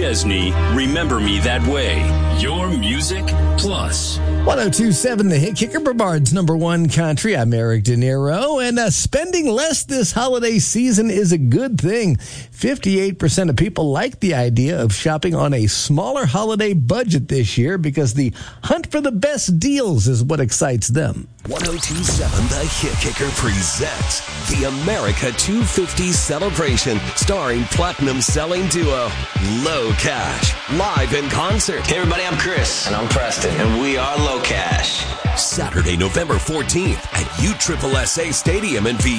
Chesney, Remember Me That Way. Your Music Plus. 102.7 The Hit Kicker, Brevard's number one country. I'm Eric De Niro, and spending less this holiday season is a good thing. 58% of people like the idea of shopping on a smaller holiday budget this year because the hunt for the best deals is what excites them. 102.7 The Hit Kicker presents the America 250 celebration, starring platinum selling duo Low Cash, live in concert. Hey everybody, I'm Chris. And I'm Preston. And we are Low Cash. Saturday, November 14th at USSSA Stadium in